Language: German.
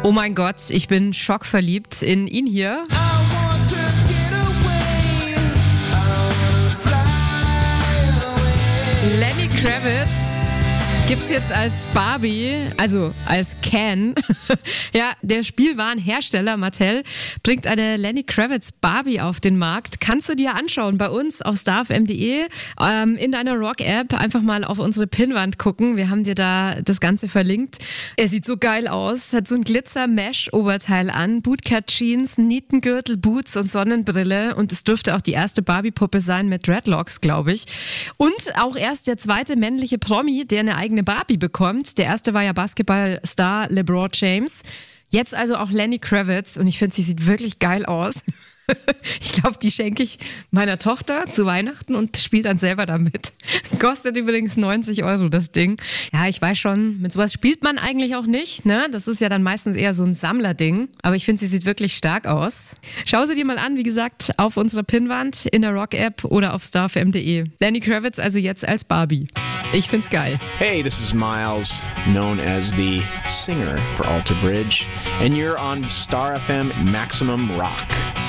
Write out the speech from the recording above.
Oh mein Gott, ich bin schockverliebt in ihn hier. Lenny Kravitz gibt's jetzt als Barbie, also als Ken. Ja, der Spielwarenhersteller Mattel bringt eine Lenny Kravitz Barbie auf den Markt. Kannst du dir anschauen bei uns auf starfm.de, in deiner Rock-App einfach mal auf unsere Pinnwand gucken. Wir haben dir da das Ganze verlinkt. Er sieht so geil aus, hat so ein Glitzer-Mesh-Oberteil an, Bootcut-Jeans, Nietengürtel, Boots und Sonnenbrille und es dürfte auch die erste Barbie-Puppe sein mit Dreadlocks, glaube ich. Und auch erst der zweite männliche Promi, der eine eigene Barbie bekommt. Der erste war ja Basketballstar LeBron James. Jetzt also auch Lenny Kravitz und ich finde, sie sieht wirklich geil aus. Ich glaube, die schenke ich meiner Tochter zu Weihnachten und spiele dann selber damit. Kostet übrigens 90 € das Ding. Ja, ich weiß schon, mit sowas spielt man eigentlich auch nicht, ne? Das ist ja dann meistens eher so ein Sammlerding. Aber ich finde, sie sieht wirklich stark aus. Schau sie dir mal an, wie gesagt, auf unserer Pinnwand, in der Rock-App oder auf starfm.de. Lenny Kravitz also jetzt als Barbie. Ich find's geil. Hey, this is Miles, known as the singer for Alter Bridge, and you're on Star FM Maximum Rock.